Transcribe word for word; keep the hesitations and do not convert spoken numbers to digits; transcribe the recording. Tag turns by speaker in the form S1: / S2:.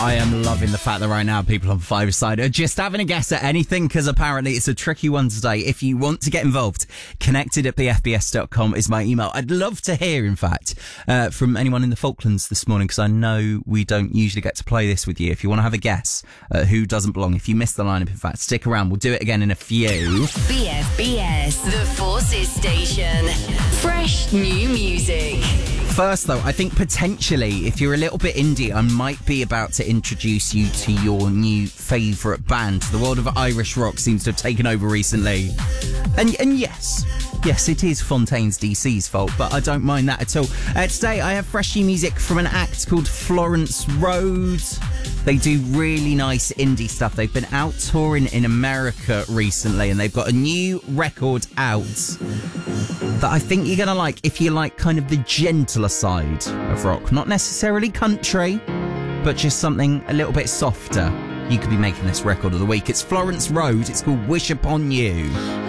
S1: I am loving the fact that right now people on Five-Side are just having a guess at anything, because apparently it's a tricky one today. If you want to get involved, connected at b f b s dot com is my email. I'd love to hear, in fact, uh, from anyone in the Falklands this morning, because I know we don't usually get to play this with you. If you want to have a guess at who doesn't belong, if you missed the lineup, in fact, stick around. We'll do it again in a few.
S2: B F B S, the Forces Station. Fresh new music.
S1: First, though, I think potentially, if you're a little bit indie, I might be about to introduce you to your new favourite band. The world of Irish rock seems to have taken over recently. And and yes, yes, it is Fontaine's D C's fault, but I don't mind that at all. Uh, today, I have fresh new music from an act called Florence Road. They do really nice indie stuff. They've been out touring in America recently, and they've got a new record out that I think you're going to like if you like kind of the gentler side of rock. Not necessarily country, but just something a little bit softer. You could be making this record of the week. It's Florence Road. It's called Wish Upon You.